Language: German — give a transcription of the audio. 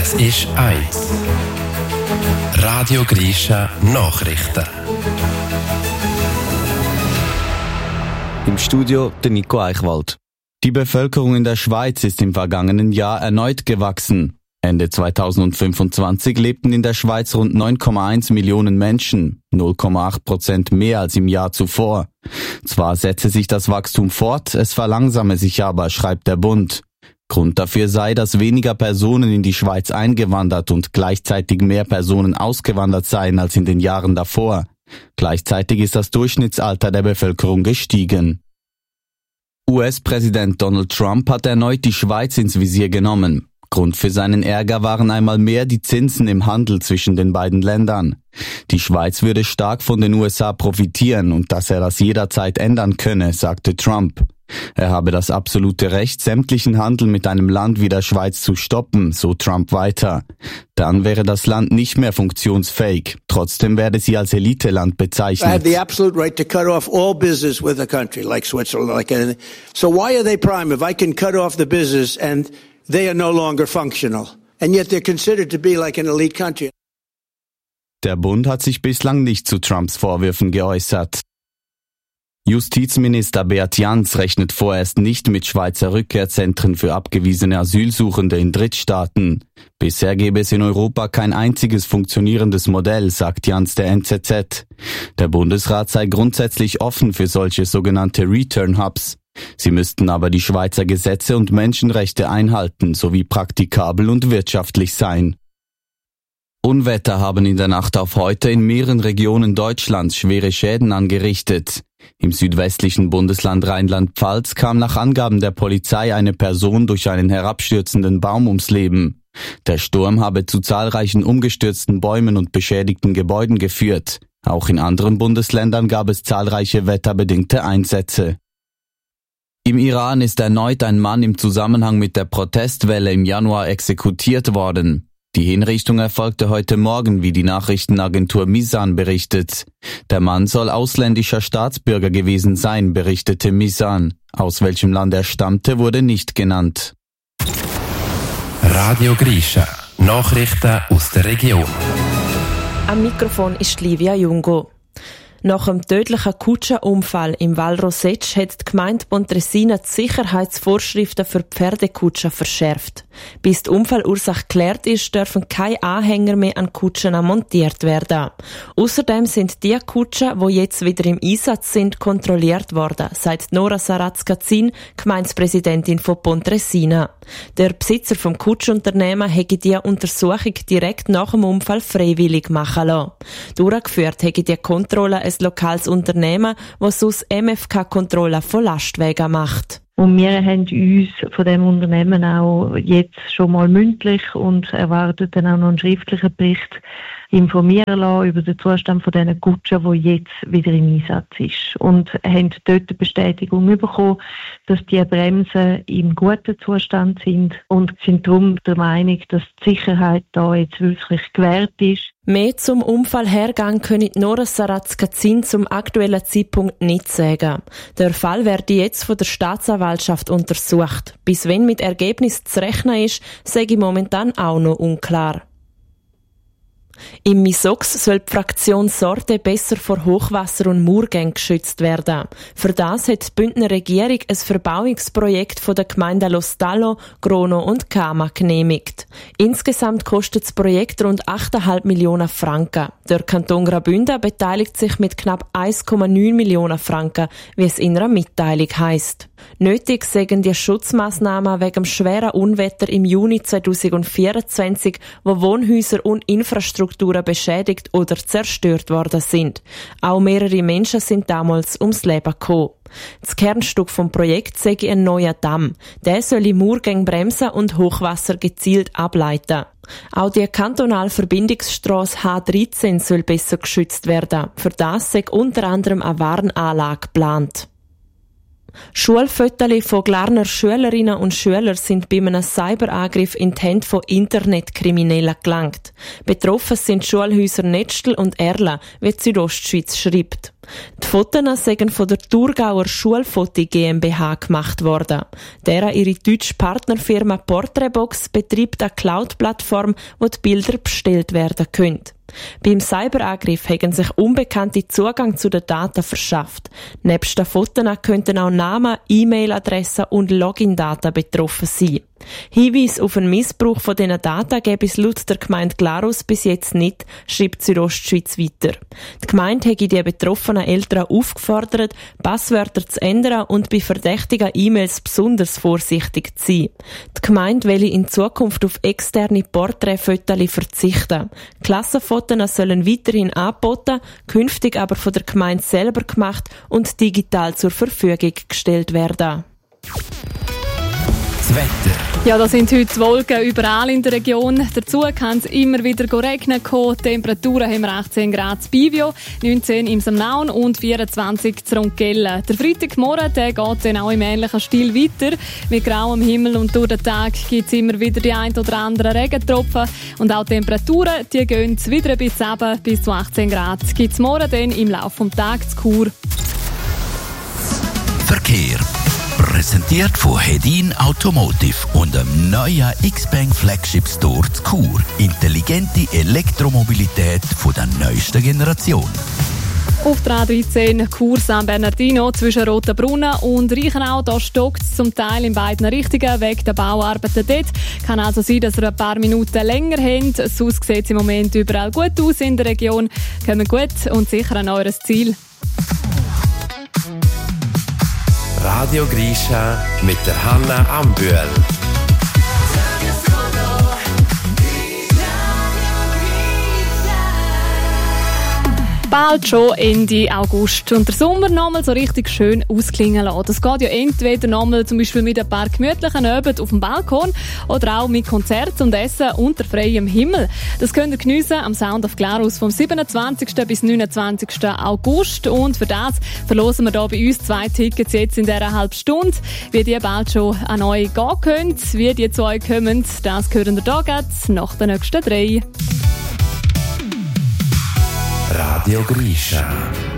Es ist 1. Radio Grisha Nachrichten. Im Studio der Nico Eichwald. Die Bevölkerung in der Schweiz ist im vergangenen Jahr erneut gewachsen. Ende 2025 lebten in der Schweiz rund 9,1 Millionen Menschen, 0,8% mehr als im Jahr zuvor. Zwar setze sich das Wachstum fort, es verlangsame sich aber, schreibt der Bund. Grund dafür sei, dass weniger Personen in die Schweiz eingewandert und gleichzeitig mehr Personen ausgewandert seien als in den Jahren davor. Gleichzeitig ist das Durchschnittsalter der Bevölkerung gestiegen. US-Präsident Donald Trump hat erneut die Schweiz ins Visier genommen. Grund für seinen Ärger waren einmal mehr die Zinsen im Handel zwischen den beiden Ländern. Die Schweiz würde stark von den USA profitieren und dass er das jederzeit ändern könne, sagte Trump. Er habe das absolute Recht, sämtlichen Handel mit einem Land wie der Schweiz zu stoppen, so Trump weiter. Dann wäre das Land nicht mehr funktionsfähig. Trotzdem werde sie als Eliteland bezeichnet. I have the absolute right to cut off all business with a country like Switzerland, like anything. So why are they prime if I can cut off the business and they are no longer functional? And yet they're considered to be like an elite country. Der Bund hat sich bislang nicht zu Trumps Vorwürfen geäußert. Justizminister Beat Jans rechnet vorerst nicht mit Schweizer Rückkehrzentren für abgewiesene Asylsuchende in Drittstaaten. Bisher gäbe es in Europa kein einziges funktionierendes Modell, sagt Jans der NZZ. Der Bundesrat sei grundsätzlich offen für solche sogenannte Return Hubs. Sie müssten aber die Schweizer Gesetze und Menschenrechte einhalten sowie praktikabel und wirtschaftlich sein. Unwetter haben in der Nacht auf heute in mehreren Regionen Deutschlands schwere Schäden angerichtet. Im südwestlichen Bundesland Rheinland-Pfalz kam nach Angaben der Polizei eine Person durch einen herabstürzenden Baum ums Leben. Der Sturm habe zu zahlreichen umgestürzten Bäumen und beschädigten Gebäuden geführt. Auch in anderen Bundesländern gab es zahlreiche wetterbedingte Einsätze. Im Iran ist erneut ein Mann im Zusammenhang mit der Protestwelle im Januar exekutiert worden. Die Hinrichtung erfolgte heute Morgen, wie die Nachrichtenagentur Misan berichtet. Der Mann soll ausländischer Staatsbürger gewesen sein, berichtete Misan. Aus welchem Land er stammte, wurde nicht genannt. Radio Grisha Nachrichten aus der Region. Am Mikrofon ist Livia Jungo. Nach dem tödlichen Kutschenunfall im Val Roseg hat die Gemeinde Pontresina die Sicherheitsvorschriften für Pferdekutschen verschärft. Bis die Unfallursache geklärt ist, dürfen keine Anhänger mehr an Kutschen montiert werden. Außerdem sind die Kutschen, die jetzt wieder im Einsatz sind, kontrolliert worden, sagt Nora Sarazkazin, Gemeindepräsidentin von Pontresina. Der Besitzer vom Kutschunternehmen hätte die Untersuchung direkt nach dem Unfall freiwillig machen lassen. Durchgeführt hätte die Kontrolle ein lokales Unternehmen, das aus MFK-Kontrolle von Lastwagen macht. Und wir haben uns von dem Unternehmen auch jetzt schon mal mündlich und erwarten dann auch noch einen schriftlichen Bericht informieren lassen über den Zustand von diesen Kutschen, die jetzt wieder im Einsatz ist. Und haben dort die Bestätigung bekommen, dass die Bremsen im guten Zustand sind und sind darum der Meinung, dass die Sicherheit da jetzt wirklich gewährt ist. Mehr zum Unfallhergang können Nora Sarazkazin zum aktuellen Zeitpunkt nicht sagen. Der Fall werde jetzt von der Staatsanwaltschaft untersucht. Bis wenn mit Ergebnis zu rechnen ist, sage momentan auch noch unklar. Im Misox soll die Fraktion Sorte besser vor Hochwasser und Murgängen geschützt werden. Für das hat die Bündner Regierung ein Verbauungsprojekt von der Gemeinde Lostallo, Grono und Cama genehmigt. Insgesamt kostet das Projekt rund 8,5 Millionen Franken. Der Kanton Graubünden beteiligt sich mit knapp 1,9 Millionen Franken, wie es in einer Mitteilung heisst. Nötig seien die Schutzmaßnahmen wegen dem schweren Unwetter im Juni 2024, wo Wohnhäuser und Infrastrukturen beschädigt oder zerstört worden sind. Auch mehrere Menschen sind damals ums Leben gekommen. Das Kernstück vom Projekt sei ein neuer Damm. Der soll Murgänge bremsen und Hochwasser gezielt ableiten. Auch die kantonale Verbindungsstrasse H13 soll besser geschützt werden. Für das sei unter anderem eine Warnanlage geplant. Schulfotos von Glarner Schülerinnen und Schülern sind bei einem Cyberangriff in die Hände von Internetkriminellen gelangt. Betroffen sind Schulhäuser Netzstel und Erla, wie die Südostschweiz schreibt. Die Fotos seien von der Thurgauer Schulfoto GmbH gemacht worden. Deren ihre deutsche Partnerfirma Porträtbox betreibt eine Cloud-Plattform, wo die Bilder bestellt werden können. Beim Cyberangriff haben sich Unbekannte Zugang zu den Daten verschafft. Nebst den Fotos könnten auch Namen, E-Mail-Adressen und Login-Daten betroffen sein. Hinweis auf einen Missbrauch von diesen Daten gäbe es laut der Gemeinde Glarus bis jetzt nicht, schreibt Südostschweiz weiter. Die Gemeinde hätte die betroffenen Eltern aufgefordert, Passwörter zu ändern und bei verdächtigen E-Mails besonders vorsichtig zu sein. Die Gemeinde will in Zukunft auf externe Porträtfotos verzichten. Klassenfotos sollen weiterhin angeboten, künftig aber von der Gemeinde selber gemacht und digital zur Verfügung gestellt werden. Das Wetter. Ja, da sind heute Wolken überall in der Region. Dazu kann es immer wieder regnen kommen. Die Temperaturen haben wir 18 Grad in Bivio, 19 im Samnaun und 24 in Ronkellen. Der Freitagmorgen der geht dann auch im ähnlichen Stil weiter. Mit grauem Himmel und durch den Tag gibt es immer wieder die ein oder anderen Regentropfen. Und auch die Temperaturen die gehen wieder ein bisschen runter, bis zu 18 Grad. Gibt es morgen dann im Laufe des Tages zu Chur. Verkehr. Präsentiert von Hedin Automotive und dem neuen X-Bank Flagship Store zu Chur. Intelligente Elektromobilität von der neuesten Generation. Auf der A13 Chur San Bernardino zwischen Rotenbrunnen und Reichenau, da stockt es zum Teil in beiden Richtungen wegen der Bauarbeiten dort. Kann also sein, dass ihr ein paar Minuten länger habt. Sonst sieht es im Moment überall gut aus in der Region. Kommt gut und sicher an eures Ziel. Radio Grisha mit der Hanna Ambühl. Bald schon Ende August. Und der Sommer nochmal so richtig schön ausklingen lassen. Das geht ja entweder nochmal zum Beispiel mit ein paar gemütlichen Abenden auf dem Balkon oder auch mit Konzerten und Essen unter freiem Himmel. Das könnt ihr geniessen am Sound of Glarus vom 27. bis 29. August. Und für das verlosen wir hier bei uns 2 Tickets jetzt in dieser halben Stunde. Wie die bald schon an euch gehen können, wie die zu euch kommen, das hören wir hier jetzt nach den nächsten 3. Radio Grisha.